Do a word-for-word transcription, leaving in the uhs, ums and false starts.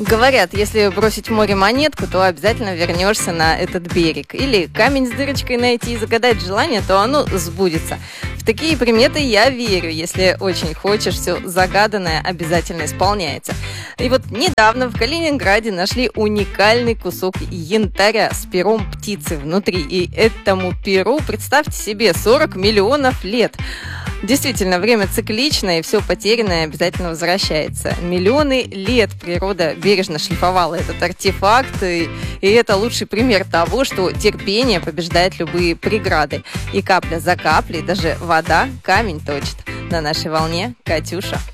Говорят, если бросить в море монетку, то обязательно вернешься на этот берег. Или камень с дырочкой найти и загадать желание, то оно сбудется. В такие приметы я верю. Если очень хочешь, все загаданное обязательно исполняется. И вот недавно в Калининграде нашли уникальный кусок янтаря с пером птицы внутри. И этому перу, представьте себе, сорок миллионов лет. Действительно, время цикличное, и все потерянное обязательно возвращается. Миллионы лет природа бережно шлифовала этот артефакт, и, и это лучший пример того, что терпение побеждает любые преграды. И капля за каплей даже вода камень точит. На нашей волне Катюша.